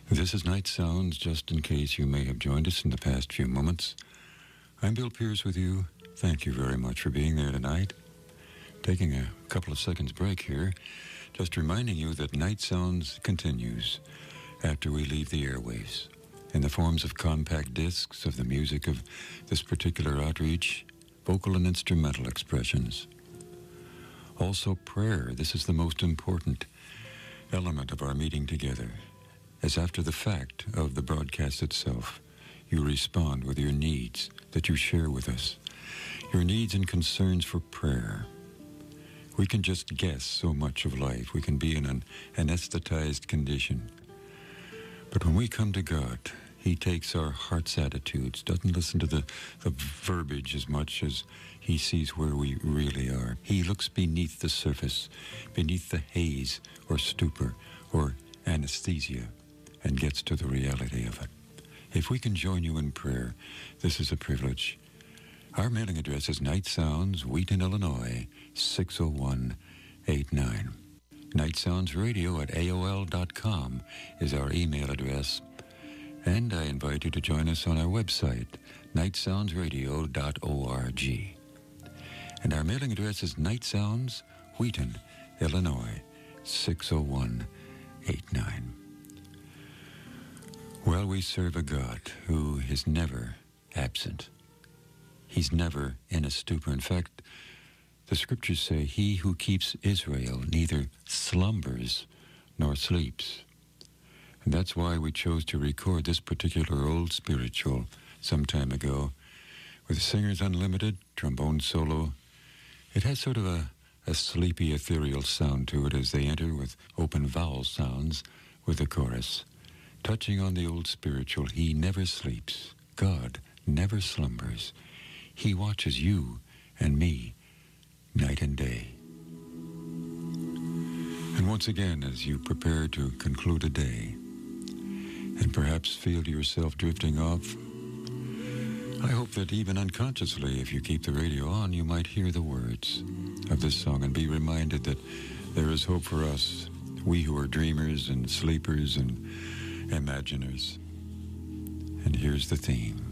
This is Night Sounds, just in case you may have joined us in the past few moments. I'm Bill Pierce with you. Thank you very much for being there tonight. Taking a couple of seconds break here, just reminding you that Night Sounds continues after we leave the airwaves in the forms of compact discs of the music of this particular outreach, vocal and instrumental expressions. Also prayer. This is the most important element of our meeting together, as after the fact of the broadcast itself, you respond with your needs that you share with us, your needs and concerns for prayer. We can just guess so much of life. We can be in an anesthetized condition. But when we come to God, He takes our heart's attitudes, doesn't listen to the verbiage as much as He sees where we really are. He looks beneath the surface, beneath the haze or stupor or anesthesia, and gets to the reality of it. If we can join you in prayer, this is a privilege. Our mailing address is Night Sounds, Wheaton, Illinois, 60189. Night Sounds Radio at AOL.com is our email address. And I invite you to join us on our website, nightsoundsradio.org. And our mailing address is Night Sounds, Wheaton, Illinois, 60189. Well, we serve a God who is never absent. He's never in a stupor. In fact, the scriptures say, He who keeps Israel neither slumbers nor sleeps. And that's why we chose to record this particular old spiritual some time ago with Singers Unlimited, trombone solo. It has sort of a sleepy, ethereal sound to it as they enter with open vowel sounds with the chorus. Touching on the old spiritual, He never sleeps. God never slumbers. He watches you and me night and day. And once again, as you prepare to conclude a day and perhaps feel yourself drifting off, I hope that even unconsciously, if you keep the radio on, you might hear the words of this song and be reminded that there is hope for us, we who are dreamers and sleepers and imaginers. And here's the theme.